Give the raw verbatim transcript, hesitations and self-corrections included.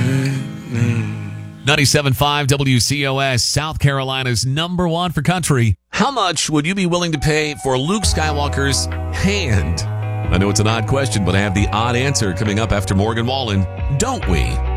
ninety-seven point five W C O S, South Carolina's number one for country. How much would you be willing to pay for Luke Skywalker's hand? I know it's an odd question, but I have the odd answer coming up after Morgan Wallen. Don't we?